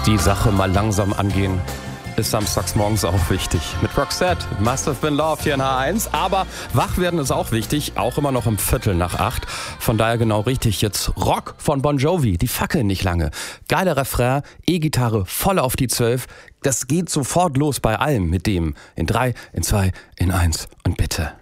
Die Sache mal langsam angehen ist samstags morgens auch wichtig. Mit Roxette, Must Have Been Love hier in H1. Aber wach werden ist auch wichtig, auch immer noch um 7:45. Von daher genau richtig. Jetzt Rock von Bon Jovi, die fackeln nicht lange. Geiler Refrain, E-Gitarre voll auf die 12. Das geht sofort los bei allem mit dem. In 3, in 2, in 1 und bitte.